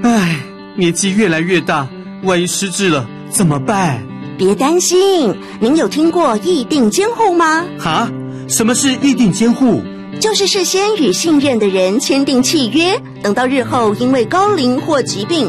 唉，年纪越来越大，万一失智了怎么办？ 别担心，您有听过议定监护吗？ 哈？什么是议定监护？ 就是事先与信任的人签订契约，等到日后因为高龄或疾病